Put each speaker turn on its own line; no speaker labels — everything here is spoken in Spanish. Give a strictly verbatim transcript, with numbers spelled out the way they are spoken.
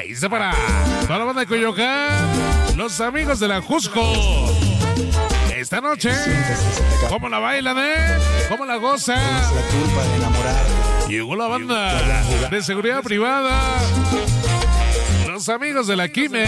Ahí está para toda la banda de Coyoacán, los amigos de la Jusco. Esta noche, ¿cómo la bailan, eh? ¿Cómo la gozan?
Es la culpa de enamorar.
Llegó la banda de seguridad privada, los amigos de la Quime.